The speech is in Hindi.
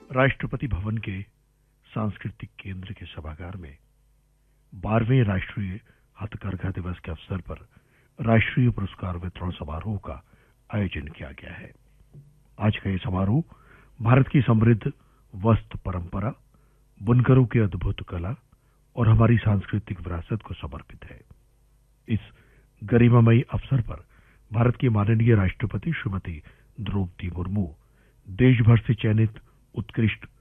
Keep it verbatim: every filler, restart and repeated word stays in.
राष्ट्रपति भवन के सांस्कृतिक केंद्र के सभागार में बारहवें राष्ट्रीय हथकरघा दिवस के अवसर पर राष्ट्रीय पुरस्कार वितरण समारोह का आयोजन किया गया है। आज का यह समारोह भारत की समृद्ध वस्त्र परंपरा, बुनकरों की अद्भुत कला और हमारी सांस्कृतिक विरासत को समर्पित है। इस गरिमामयी अवसर पर भारत की माननीय राष्ट्रपति श्रीमती द्रौपदी मुर्मू देश भर से चयनित उत्कृष्ट